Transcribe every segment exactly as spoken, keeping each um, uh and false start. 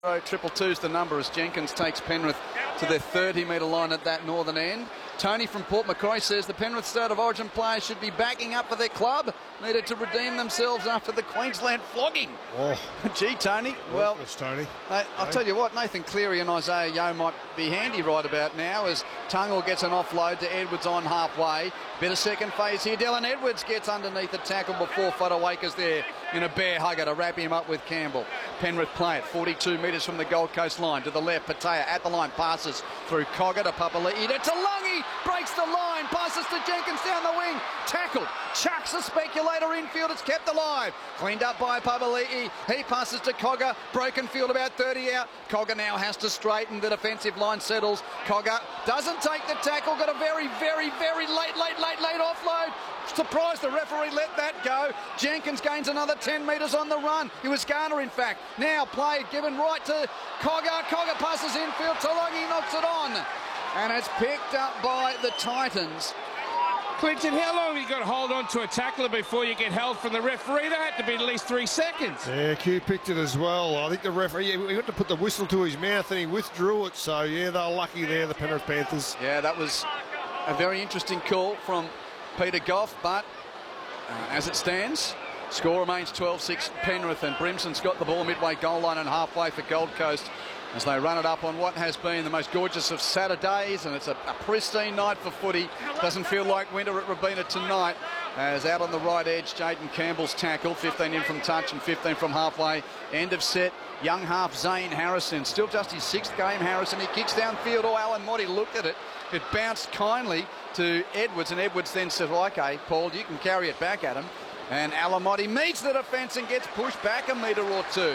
Triple two's the number as Jenkins takes Penrith to their thirty metre line at that northern end. Tony from Port Macquarie says the Penrith State of Origin players should be backing up for their club. Needed to redeem themselves after the Queensland flogging. Oh. Gee, Tony. Well, Tony. Mate, I'll tell you what, Nathan Cleary and Isaiah Yeo might be handy right about now as Tungle gets an offload to Edwards on halfway. Bit of second phase here. Dylan Edwards gets underneath the tackle before Fodawaker's there in a bear hugger to wrap him up with Campbell. Penrith play it forty-two metres from the Gold Coast line to the left. Patea at the line, passes through Cogger to Papali'i to Taulagi, breaks the line, passes to Jenkins down the wing, tackled, chucks the speculator infield, it's kept alive, cleaned up by Papali'i, he passes to Cogger, broken field about thirty out. Cogger now has to straighten, the defensive line settles. Cogger doesn't take the tackle, got a very, very, very late, late, late, late offload. Surprised the referee let that go. Jenkins gains another ten metres on the run. It was Garner, in fact. Now play given right to Cogger. Cogger passes infield. Taulagi knocks it on. And it's picked up by the Titans. Clinton, how long have you got to hold on to a tackler before you get held from the referee? That had to be at least three seconds. Yeah, Q picked it as well. I think the referee, yeah, he got to put the whistle to his mouth and he withdrew it. So, yeah, they were lucky there, the Penrith Panthers. Yeah, that was a very interesting call from Peter Goff, but uh, as it stands, score remains twelve six Penrith, and Brimson's got the ball midway goal line and halfway for Gold Coast as they run it up on what has been the most gorgeous of Saturdays, and it's a, a pristine night for footy. Doesn't feel like winter at Robina tonight, as out on the right edge, Jaden Campbell's tackle, fifteen in from touch and fifteen from halfway. End of set, young half Zane Harrison, still just his sixth game, Harrison. He kicks downfield, oh, Alan Motti looked at it. It bounced kindly to Edwards, and Edwards then said, well, OK, Paul, you can carry it back at him. And Alamotti meets the defence and gets pushed back a metre or two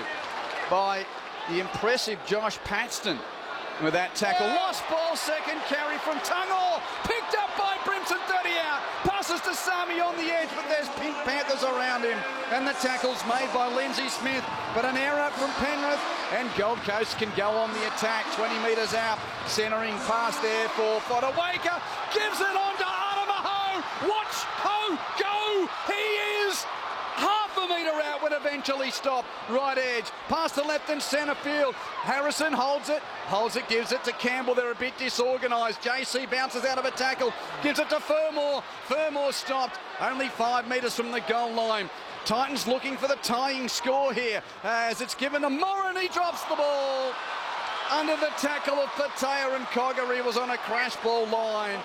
by the impressive Josh Paxton with that tackle. Lost ball, second carry from Tungle. Picked up by Brimson, thirty out. Passes to Sami on the edge, but there's Pink Panthers around him. And the tackle's made by Lindsay Smith. But an error from Penrith, and Gold Coast can go on the attack. twenty metres out. Centering pass there for Fodawaker. Gives it on to Adamaho. Watch Ho go. He is half a metre out when eventually stopped. Right edge, pass to left and centre field. Harrison holds it, holds it, gives it to Campbell. They're a bit disorganised. J C bounces out of a tackle, gives it to Fermor. Fermor stopped, only five metres from the goal line. Titans looking for the tying score here as it's given to Moran. He drops the ball under the tackle of Patea, and Cogger. He was on a crash ball line.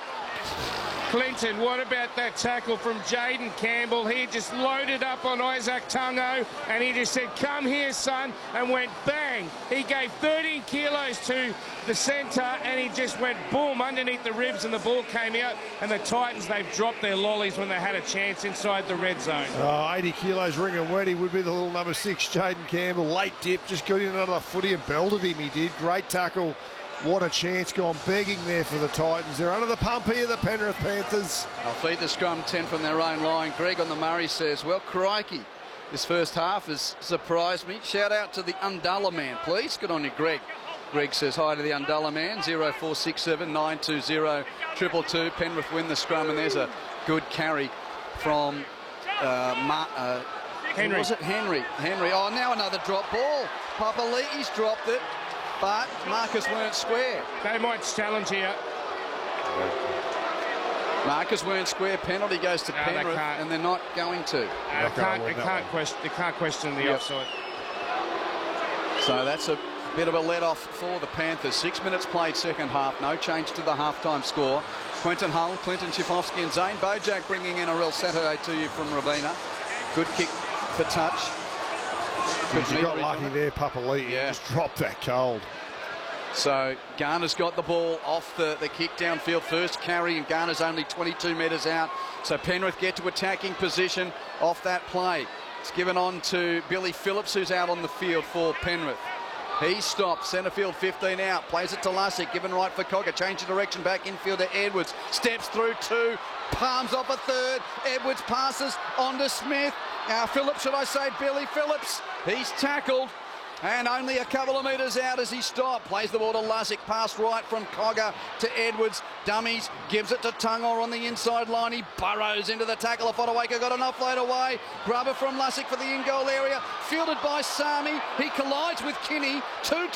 Clinton, what about that tackle from Jaden Campbell? He just loaded up on Isaac Tungo and he just said, come here, son, and went bang. He gave thirteen kilos to the centre and he just went boom underneath the ribs, and the ball came out, and the Titans, they've dropped their lollies when they had a chance inside the red zone. Oh, eighty kilos ringing wet. He would be the little number six, Jaden Campbell. Late dip, just got in another footy and belted him. He did. Great tackle. What a chance gone begging there for the Titans. They're under the pump here, the Penrith Panthers. They'll feed the scrum ten from their own line. Greg on the Murray says, well, crikey, this first half has surprised me. Shout out to the Undullah man, please. Good on you, Greg. Greg says hi to the Undullah man. zero four six seven nine two zero two two. Penrith win the scrum, and there's a good carry from uh, Ma uh, Henry. Was it Henry? Henry. Oh, now another drop ball. Papali'i's dropped it, but Marcus weren't square. They might challenge here. Marcus weren't square. Penalty goes to No, they Penrith, can't. and they're not going to. Uh, they can't, they can't, question, they can't question the Yep. offside. So that's a bit of a let-off for the Panthers. Six minutes played second half. No change to the halftime score. Quentin Hull, Clinton Schifofsky and Zane Bojack bringing in a real Saturday to you from Robina. Good kick for touch. He got lucky there, Papali'i. Yeah. Just dropped that cold. So Garner's got the ball off the, the kick downfield. First carry, and Garner's only twenty-two metres out. So Penrith get to attacking position off that play. It's given on to Billy Phillips, who's out on the field for Penrith. He stops, centre field fifteen out, plays it to Lussick, given right for Cogger, change of direction, back infield to Edwards, steps through two, palms off a third, Edwards passes on to Smith. Now Phillips, should I say Billy Phillips, he's tackled, and only a couple of metres out as he stopped. Plays the ball to Lussick, pass right from Cogger to Edwards, dummies, gives it to Tungle on the inside line. He burrows into the tackle of Fodawaker, got an offload away. Grubber from Lussick for the in-goal area, fielded by Sami. He collides with Kinney, two